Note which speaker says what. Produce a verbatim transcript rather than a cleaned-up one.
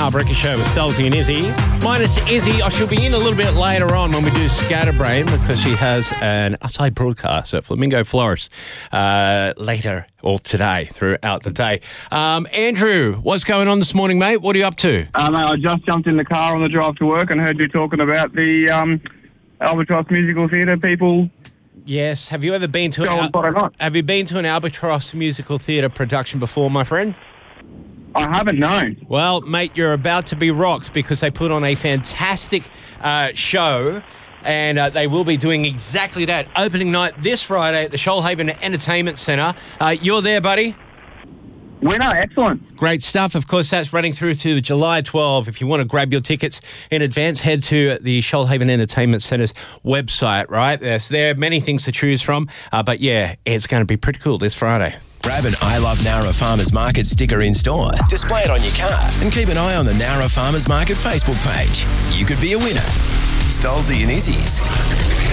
Speaker 1: Breakfast Show with Stolzy and Izzy. Minus Izzy, oh, she'll be in a little bit later on when we do Scatterbrain because she has an outside broadcast at Flamingo Florist uh, later or today, throughout the day. Um, Andrew, what's going on this morning, mate? What are you up to?
Speaker 2: Uh, mate, I just jumped in the car on the drive to work and heard you talking about the um, Albatross Musical Theatre people.
Speaker 1: Yes. Have you ever been to
Speaker 2: Go
Speaker 1: an,
Speaker 2: on, Friday night.
Speaker 1: Have you been to an Albatross Musical Theatre production before, my friend?
Speaker 2: I haven't known.
Speaker 1: Well, mate, you're about to be rocked because they put on a fantastic uh, show and uh, they will be doing exactly that. Opening night this Friday at the Shoalhaven Entertainment Centre. Uh, you're there, buddy?
Speaker 2: Winner, excellent.
Speaker 1: Great stuff. Of course, that's running through to July twelfth. If you want to grab your tickets in advance, head to the Shoalhaven Entertainment Centre's website, right? There's there are many things to choose from. Uh, but, yeah, it's going to be pretty cool this Friday.
Speaker 3: Grab an I Love Nowra Farmers Market sticker in store, display it on your car, and keep an eye on the Nowra Farmers Market Facebook page. You could be a winner. Stolzy and Izzy's.